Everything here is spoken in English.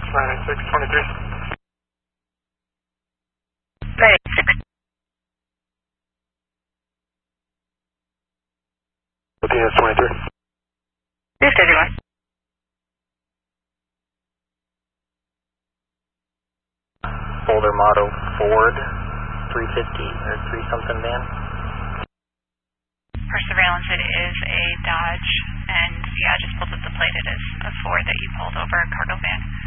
986-23. 986. OTS-23. This is everyone. Boulder Motto Ford 350 or 3-something van. For surveillance, it is a Dodge, and yeah, just pulled up the plate. It is a Ford that you pulled over, a cargo van.